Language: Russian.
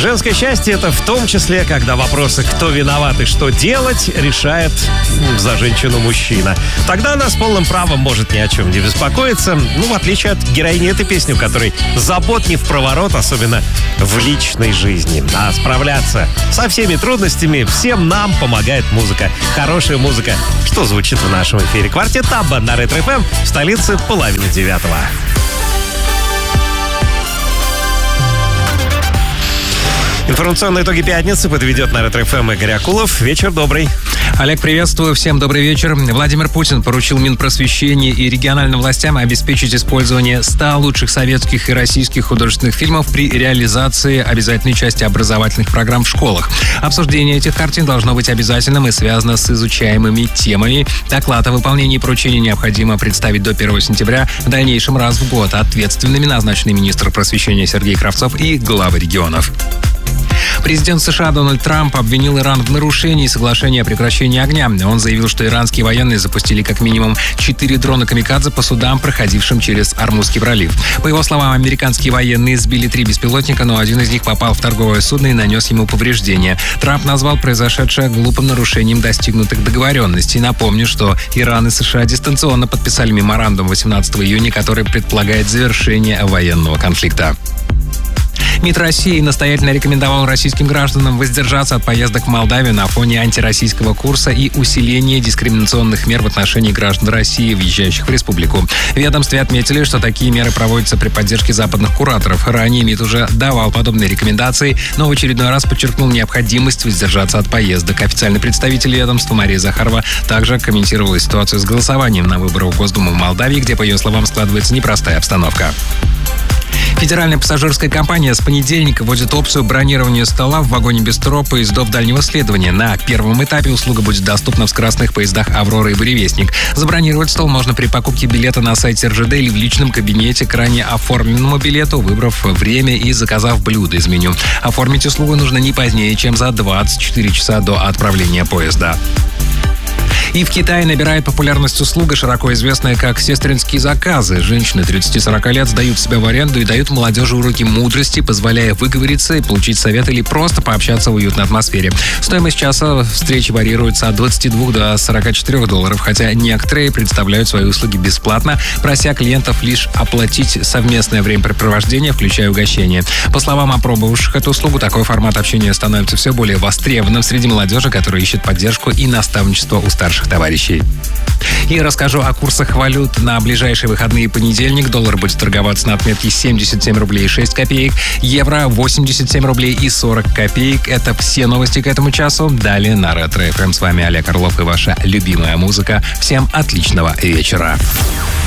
Женское счастье — это в том числе, когда вопросы «кто виноват и что делать» решает за женщину мужчина. Тогда она с полным правом может ни о чем не беспокоиться, в отличие от героини этой песни, у которой забот не впроворот, особенно в личной жизни. А справляться со всеми трудностями всем нам помогает музыка. Хорошая музыка, что звучит в нашем эфире. Квартет Абба на Ретро ФМ в столице 8:30. Информационные итоги пятницы подведет на Ретро ФМ Игорь Акулов. Вечер добрый. Олег, приветствую. Всем добрый вечер. Владимир Путин поручил Минпросвещению и региональным властям обеспечить использование 100 лучших советских и российских художественных фильмов при реализации обязательной части образовательных программ в школах. Обсуждение этих картин должно быть обязательным и связано с изучаемыми темами. Доклад о выполнении поручения необходимо представить до 1 сентября, в дальнейшем раз в год. Ответственными назначены министр просвещения Сергей Кравцов и главы регионов. Президент США Дональд Трамп обвинил Иран в нарушении соглашения о прекращении огня. Он заявил, что иранские военные запустили как минимум 4 дрона «Камикадзе» по судам, проходившим через Ормузский пролив. По его словам, американские военные сбили 3 беспилотника, но один из них попал в торговое судно и нанес ему повреждения. Трамп назвал произошедшее глупым нарушением достигнутых договоренностей. Напомню, что Иран и США дистанционно подписали меморандум 18 июня, который предполагает завершение военного конфликта. МИД России настоятельно рекомендовал российским гражданам воздержаться от поездок в Молдавию на фоне антироссийского курса и усиления дискриминационных мер в отношении граждан России, въезжающих в республику. В ведомстве отметили, что такие меры проводятся при поддержке западных кураторов. Ранее МИД уже давал подобные рекомендации, но в очередной раз подчеркнул необходимость воздержаться от поездок. Официальный представитель ведомства Мария Захарова также комментировала ситуацию с голосованием на выборах в Госдуму в Молдавии, где, по ее словам, складывается непростая обстановка. Федеральная пассажирская компания с понедельника вводит опцию бронирования стола в вагоне-бистро поездов дальнего следования. На первом этапе услуга будет доступна в скоростных поездах «Аврора» и «Буревестник». Забронировать стол можно при покупке билета на сайте РЖД или в личном кабинете к ранее оформленному билету, выбрав время и заказав блюдо из меню. Оформить услугу нужно не позднее, чем за 24 часа до отправления поезда. И в Китае набирает популярность услуга, широко известная как сестринские заказы. Женщины 30-40 лет сдают себя в аренду и дают молодежи уроки мудрости, позволяя выговориться и получить совет или просто пообщаться в уютной атмосфере. Стоимость часа встречи варьируется от 22 до 44 долларов, хотя некоторые представляют свои услуги бесплатно, прося клиентов лишь оплатить совместное времяпрепровождение, включая угощение. По словам опробовавших эту услугу, такой формат общения становится все более востребованным среди молодежи, которая ищет поддержку и наставничество у старших товарищей. И расскажу о курсах валют на ближайшие выходные. Понедельник. Доллар будет торговаться на отметке 77 рублей 6 копеек. Евро 87 рублей и 40 копеек. Это все новости к этому часу. Далее на Ретро ФМ. С вами Олег Орлов и ваша любимая музыка. Всем отличного вечера.